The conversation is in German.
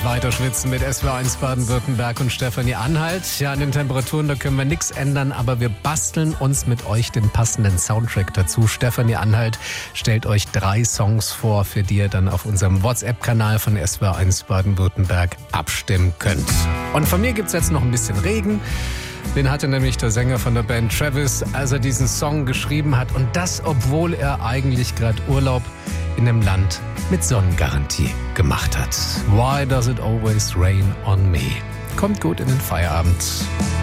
weiter schwitzen mit SWR1 Baden-Württemberg und Stefanie Anhalt. Ja, an den Temperaturen, da können wir nichts ändern, aber wir basteln uns mit euch den passenden Soundtrack dazu. Stefanie Anhalt stellt euch 3 Songs vor, für die ihr dann auf unserem WhatsApp-Kanal von SWR1 Baden-Württemberg abstimmen könnt. Und von mir gibt's jetzt noch ein bisschen Regen. Den hatte nämlich der Sänger von der Band Travis, als er diesen Song geschrieben hat. Und das, obwohl er eigentlich gerade Urlaub in einem Land mit Sonnengarantie gemacht hat. Why does it always rain on me? Kommt gut in den Feierabend.